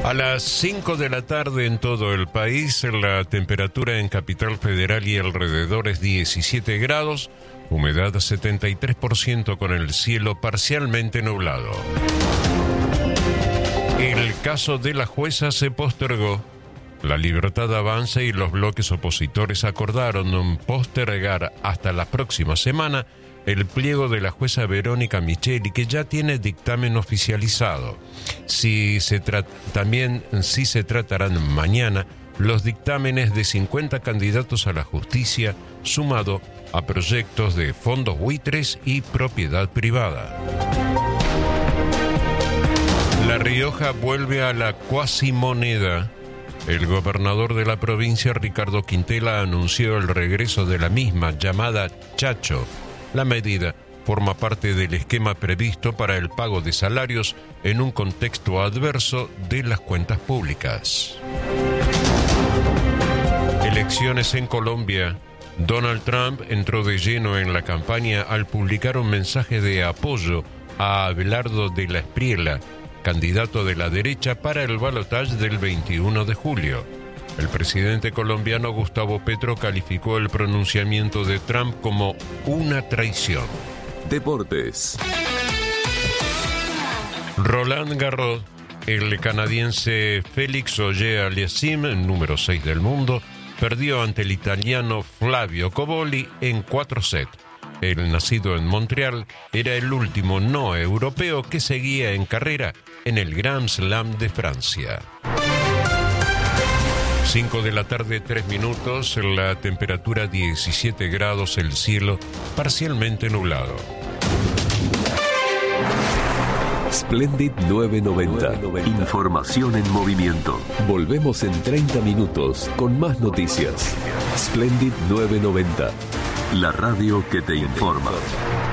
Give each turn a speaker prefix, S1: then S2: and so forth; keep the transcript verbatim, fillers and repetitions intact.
S1: A las cinco de la tarde en todo el país, la temperatura en Capital Federal y alrededor es diecisiete grados, humedad setenta y tres por ciento con el cielo parcialmente nublado. El caso de la jueza se postergó. La Libertad Avanza y los bloques opositores acordaron postergar hasta la próxima semana el pliego de la jueza Verónica Micheli, que ya tiene dictamen oficializado. Si se tra- también si se tratarán mañana los dictámenes de cincuenta candidatos a la justicia, sumado a proyectos de fondos buitres y propiedad privada. La Rioja vuelve a la cuasimoneda. El gobernador de la provincia, Ricardo Quintela, anunció el regreso de la misma, llamada Chacho. La medida forma parte del esquema previsto para el pago de salarios en un contexto adverso de las cuentas públicas. Elecciones en Colombia. Donald Trump entró de lleno en la campaña al publicar un mensaje de apoyo a Abelardo de la Espriella, candidato de la derecha para el balotaje del veintiuno de julio. El presidente colombiano Gustavo Petro calificó el pronunciamiento de Trump como una traición.
S2: Deportes.
S1: Roland Garros, el canadiense Félix Auger-Aliassime, número seis del mundo, perdió ante el italiano Flavio Cobolli en cuatro sets. El nacido en Montreal era el último no europeo que seguía en carrera en el Grand Slam de Francia. cinco de la tarde, tres minutos, la temperatura diecisiete grados, el cielo parcialmente nublado.
S2: Splendid novecientos noventa. Información en movimiento. Volvemos en treinta minutos con más noticias. Splendid novecientos noventa. La radio que te informa.